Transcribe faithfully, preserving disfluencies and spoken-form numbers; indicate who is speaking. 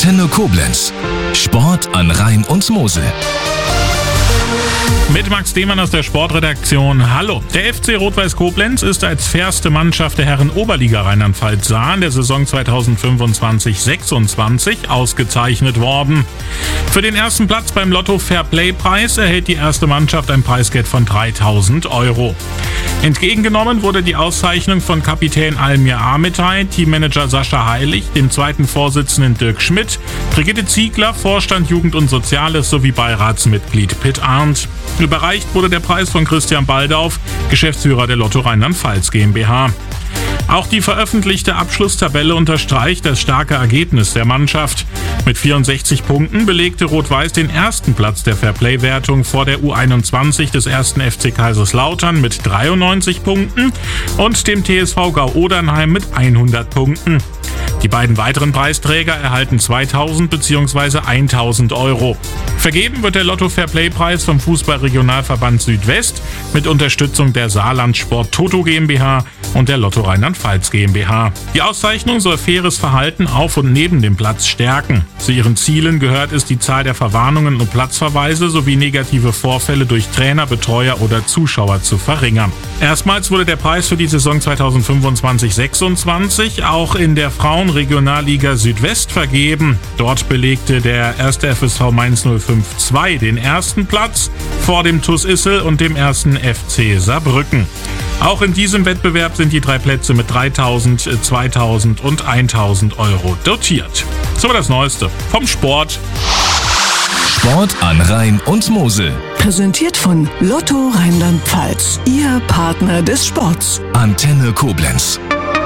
Speaker 1: Antenne Koblenz. Sport an Rhein und Mosel.
Speaker 2: Mit Max Demann aus der Sportredaktion. Hallo. Der F C Rot-Weiß Koblenz ist als fairste Mannschaft der Herren-Oberliga Rheinland-Pfalz-Saar in der Saison zweitausendfünfundzwanzig sechsundzwanzig ausgezeichnet worden. Für den ersten Platz beim Lotto Fair Play Preis erhält die erste Mannschaft ein Preisgeld von dreitausend Euro. Entgegengenommen wurde die Auszeichnung von Kapitän Almir Amitay, Teammanager Sascha Heilig, dem zweiten Vorsitzenden Dirk Schmidt, Brigitte Ziegler, Vorstand Jugend und Soziales sowie Beiratsmitglied Pitt Arndt. Überreicht wurde der Preis von Christian Baldauf, Geschäftsführer der Lotto Rheinland-Pfalz GmbH. Auch die veröffentlichte Abschlusstabelle unterstreicht das starke Ergebnis der Mannschaft. Mit vierundsechzig Punkten belegte Rot-Weiß den ersten Platz der Fairplay-Wertung vor der U einundzwanzig des ersten F C Kaiserslautern mit dreiundneunzig Punkten und dem T S V Gau-Odernheim mit hundert Punkten. Die beiden weiteren Preisträger erhalten zweitausend bzw. tausend Euro. Vergeben wird der Lotto Fairplay Preis vom Fußballregionalverband Südwest mit Unterstützung der Saarland Sport Toto GmbH und der Lotto Rheinland-Pfalz GmbH. Die Auszeichnung soll faires Verhalten auf und neben dem Platz stärken. Zu ihren Zielen gehört es, die Zahl der Verwarnungen und Platzverweise sowie negative Vorfälle durch Trainer, Betreuer oder Zuschauer zu verringern. Erstmals wurde der Preis für die Saison zweitausendfünfundzwanzig sechsundzwanzig auch in der Frauenregionalliga Südwest vergeben. Dort belegte der erste F S V Mainz null fünf zwei den ersten Platz vor dem T U S Issel und dem ersten F C Saarbrücken. Auch in diesem Wettbewerb sind die drei Plätze mit dreitausend, zweitausend und tausend Euro dotiert. So war das Neueste vom Sport.
Speaker 1: Sport an Rhein und Mosel.
Speaker 3: Präsentiert von Lotto Rheinland-Pfalz, Ihr Partner des Sports.
Speaker 1: Antenne Koblenz.